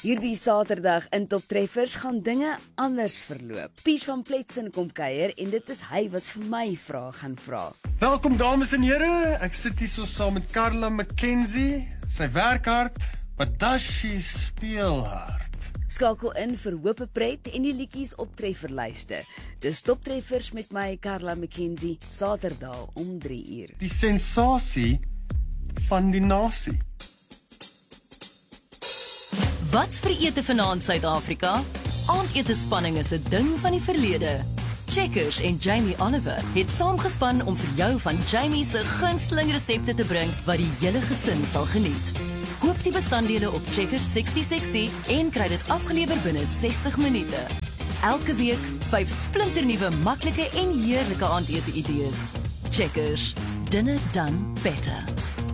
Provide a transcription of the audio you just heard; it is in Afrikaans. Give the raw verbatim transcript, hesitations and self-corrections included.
Hierdie Saterdag in Top Treffers gaan dinge anders verloop. Pies van Pletsen kom kuier en dit is hy wat vir my vrae gaan vra. Welkom dames en here, ek sit hier so saam met Carla McKenzie. Sy werk hard, but does she speel hard? Skakel in vir Hope Pret en die liedjies op trefferlyste. Dis Top Treffers met my Carla McKenzie, Saterdag om drie uur. Die sensasie van die nasie. Wat's vir ete vanaand Suid-Afrika? Aandetespanning is 'n ding van die verlede. Checkers en Jamie Oliver het saamgespan om vir jou van Jamie se gunsteling resepte te bring wat die hele gesin sal geniet. Koop die bestanddele op Checkers sestig sestig en kry dit afgelewer binne sestig minute. Elke week vyf splinternuwe maklike en heerlike aandete idees. Checkers, dinner done better.